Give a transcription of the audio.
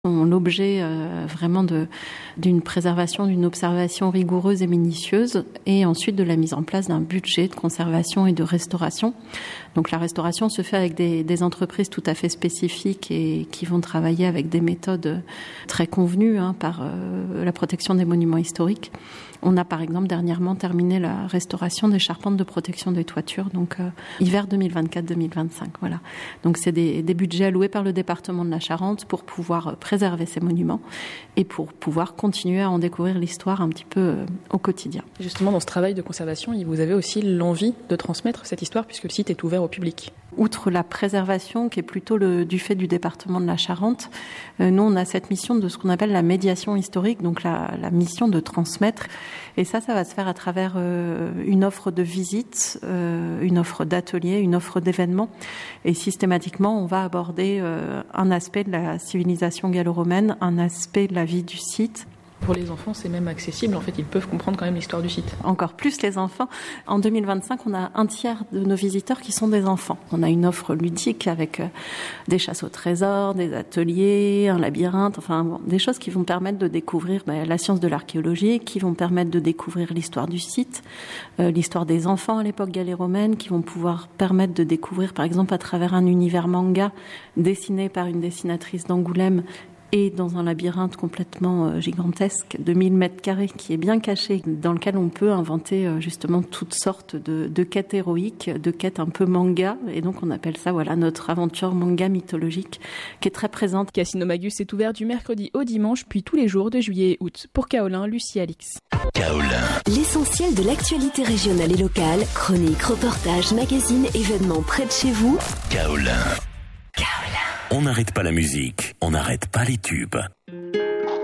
sont l'objet vraiment d'une préservation, d'une observation rigoureuse et minutieuse, et ensuite de la mise en place d'un budget de conservation et de restauration. Donc la restauration se fait avec des entreprises tout à fait spécifiques et qui vont travailler avec des méthodes très convenues par la protection des monuments historiques. On a par exemple dernièrement terminé la restauration des charpentes de protection des toitures, donc hiver 2024-2025. Voilà. Donc c'est des budgets alloués par le département de la Charente pour pouvoir préserver ces monuments et pour pouvoir continuer à en découvrir l'histoire un petit peu au quotidien. Justement, dans ce travail de conservation, vous avez aussi l'envie de transmettre cette histoire puisque le site est ouvert au public. Outre la préservation, qui est plutôt du fait du département de la Charente, nous on a cette mission de ce qu'on appelle la médiation historique, donc la mission de transmettre. Et ça va se faire à travers une offre de visite, une offre d'atelier, une offre d'événements. Et systématiquement, on va aborder un aspect de la civilisation gallo-romaine, un aspect de la vie du site. Pour les enfants, c'est même accessible. En fait, ils peuvent comprendre quand même l'histoire du site. Encore plus les enfants. En 2025, on a un tiers de nos visiteurs qui sont des enfants. On a une offre ludique avec des chasses au trésor, des ateliers, un labyrinthe, des choses qui vont permettre de découvrir la science de l'archéologie, qui vont permettre de découvrir l'histoire du site, l'histoire des enfants à l'époque gallo-romaine, qui vont pouvoir permettre de découvrir, par exemple, à travers un univers manga dessiné par une dessinatrice d'Angoulême, et dans un labyrinthe complètement gigantesque de 1000 mètres carrés qui est bien caché, dans lequel on peut inventer justement toutes sortes de quêtes héroïques, de quêtes un peu manga, et donc on appelle ça notre aventure manga mythologique qui est très présente. Casinomagus est ouvert du mercredi au dimanche, puis tous les jours de juillet et août. Pour Kaolin, Lucie Alix. Kaolin. L'essentiel de l'actualité régionale et locale, chroniques, reportages, magazines, événements près de chez vous. Kaolin. On n'arrête pas la musique, on n'arrête pas les tubes.